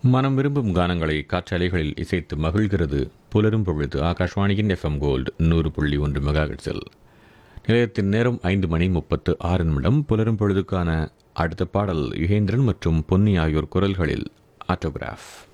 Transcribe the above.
மனம் விரும்பும் கானங்களை காற்றலைகளில் இசைத்து மகிழ்கிறது புலரும் பொழுது ஆகாஷ்வாணியின் FM கோல்டு 100.1 மெகாஹெர்ட்ஸில். நிலையத்தின் நேரம் 5:36 புலரும் பொழுதுக்கான அடுத்த பாடல் யுகேந்திரன் மற்றும் பொன்னி ஆகியோர் குரல்களில் ஆட்டோகிராஃப்.